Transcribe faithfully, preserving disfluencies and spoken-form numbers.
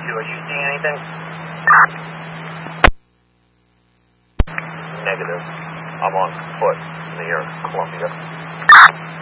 two, are you seeing anything? Negative. I'm on foot near Columbia.